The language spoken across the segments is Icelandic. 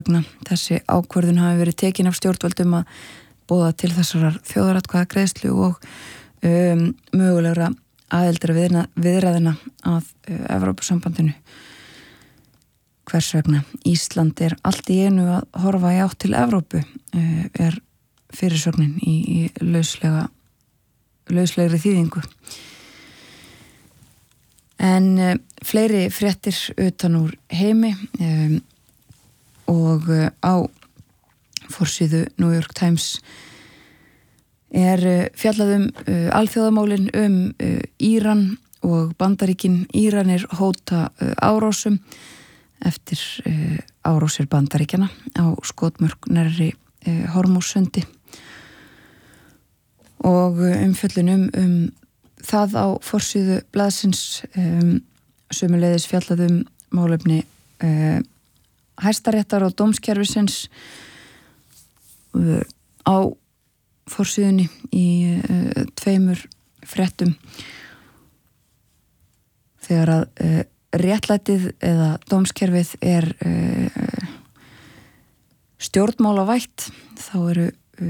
Þessi ákvörðun hafi verið tekin af stjórnvöldum að boða til þessarar þjóðaratkvæðagreiðslu og mögulegra aðildra viðræðina að Evrópusambandinu. Hvers vegna Ísland allt í einu að horfa í átt til Evrópu fyrirsögnin í lauslegri þýðingu. En fleiri fréttir utan úr heimi og á forsíðu New York Times fjallað alþjóðamálin Íran og Bandaríkin. Íranir hóta árásum eftir árásir Bandaríkjana á skotmörk nærri Hormússundi og umfjöllun það á forsíðu blaðsins. Sömuleiðis fjallað málefni Hæstaréttar og dómskerfisins á forsíðunni í tveimur fréttum þegar að réttlætið eða dómskerfið stjórnmálavætt þá eru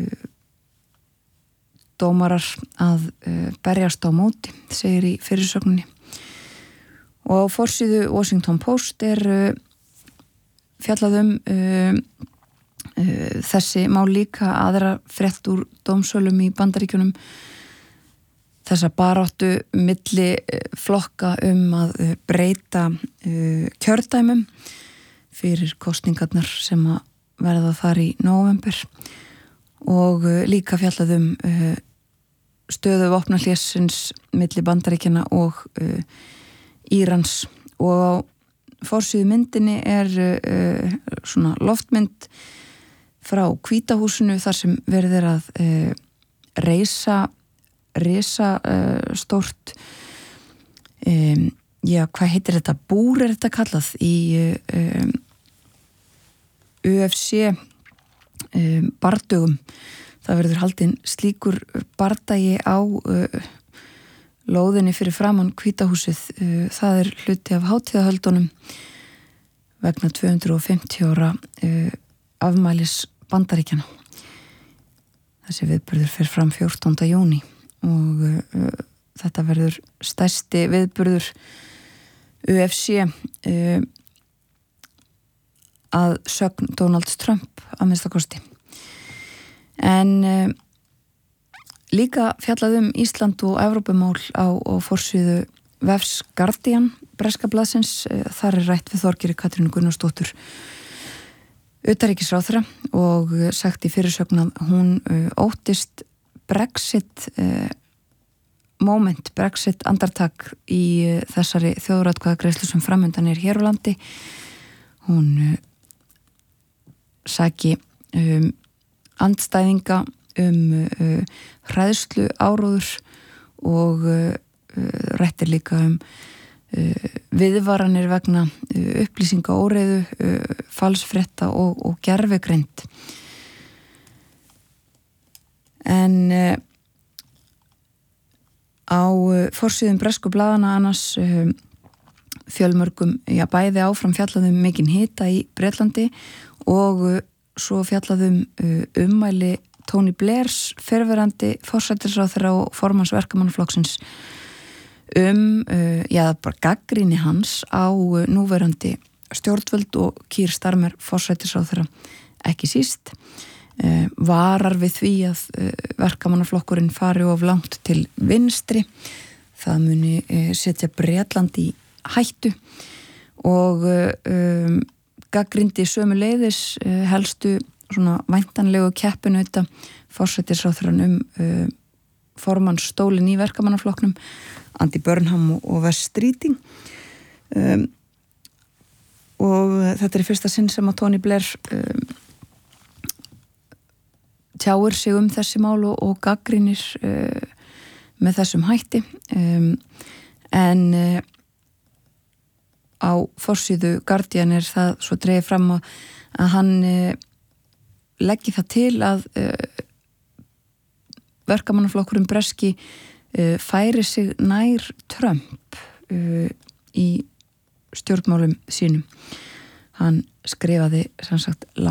dómarar að berjast á móti, segir í fyrirsögninni. Og á forsíðu Washington Post fjallað þessi mál líka, aðra frétt úr dómsölum í Bandaríkjunum, þessa baráttu milli flokka að breyta kjördæmum fyrir kosningarnar sem að verða þar í nóvember og líka fjallað stöðu vopnahlésins milli Bandaríkjanna og Írans. Og á forsíðu myndinni svona loftmynd frá Hvíta húsinu þar sem verið að reisa stórt hvað heitir þetta? Búr þetta kallað í UFC bardögum. Það verður haldinn slíkur bardagi á lóðinni fyrir framan Hvíta húsið. Það hluti af hátíðahöldunum vegna 250 ára afmælis Bandaríkjanna. Þessi viðburður fer fram 14. júní og þetta verður stærsti viðburður UFC að sögn Donald Trump að minnsta kosti. En líka fjallað Ísland og Evrópumál á forsíðu vefs Guardian breska blaðsins. Þar rætt við Þorgerði Katrínu Gunnarsdóttur utanríkisráðherra og sagt í fyrirsögn að hún óttist Brexit Brexit andartak í þessari þjóðaratkvæðagreiðslu sem framundan hér á landi. Hún saki andstæðinga hræðslu áróður og rættir líka viðvaranir vegna upplýsinga óreiðu, falsfrétta og gervigreind. En á forsíðum bresku blaðana annars fjölmörgum, bæði áfram fjallað mikinn hita í Bretlandi og svo fjallað ummæli Tony Blairs, fyrrverandi forsætisráðherra og formanns verkamannaflokksins bara gagnrýni hans á núverandi stjórnvöld og Keir Starmer forsætisráðherra ekki síst. Varar við því að verkamannaflokkurinn fari of langt til vinstri. Það muni setja Bretland í hættu og gagnrýndi sömuleiðis helstu svona væntanlegu keppinauta forsætisráðherrann formannsstólinn í verkamannaflokknum, Andy Burnham og Wes Streeting. Og þetta í fyrsta sinn sem að Tony Blair tjáir sig þessi mál og gagnrýnir með þessum hætti. En á forsíðu Guardian það svo dregið fram að hann leggi það til að verkamannaflokkurinn breski færi sig nær Trump í stjórnmálum sínum. hann skrifaði sem sagt